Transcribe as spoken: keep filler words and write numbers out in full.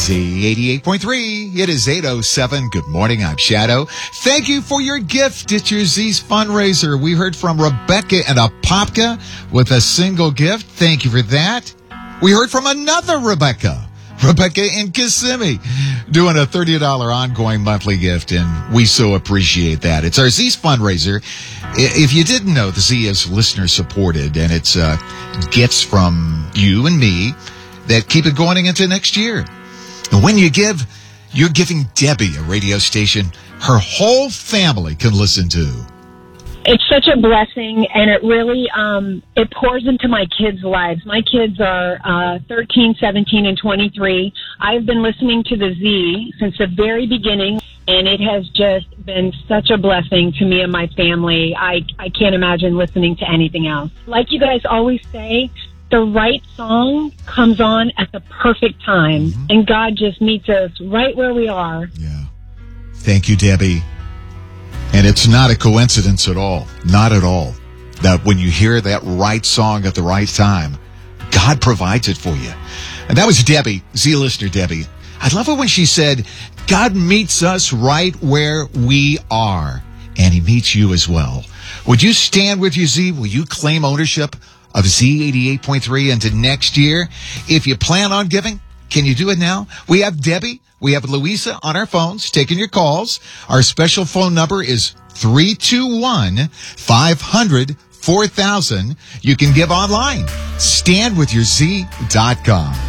Z eighty-eight point three. It is eight oh seven. Good morning. I'm Shadow. Thank you for your gift. It's your Z's fundraiser. We heard from Rebecca and Apopka with a single gift. Thank you for that. We heard from another Rebecca. Rebecca in Kissimmee doing a thirty dollars ongoing monthly gift, and we so appreciate that. It's our Z's fundraiser. If you didn't know, the Z is listener supported, and it's uh, gifts from you and me that keep it going into next year. And when you give, you're giving Debbie a radio station her whole family can listen to. It's such a blessing, and it really, um, it pours into my kids' lives. My kids are uh, thirteen, seventeen, and twenty-three. I've been listening to the Z since the very beginning, and it has just been such a blessing to me and my family. I, I can't imagine listening to anything else. Like you guys always say, the right song comes on at the perfect time, mm-hmm. and God just meets us right where we are. Yeah. Thank you, Debbie. And it's not a coincidence at all, not at all, that when you hear that right song at the right time, God provides it for you. And that was Debbie, Z listener Debbie. I love it when she said, God meets us right where we are, and he meets you as well. Would you stand with your Z? Will you claim ownership of Z eighty-eight point three into next year? If you plan on giving, can you do it now? We have Debbie. We have Louisa on our phones taking your calls. Our special phone number is three two one, five hundred, four thousand. You can give online. stand with your z dot com.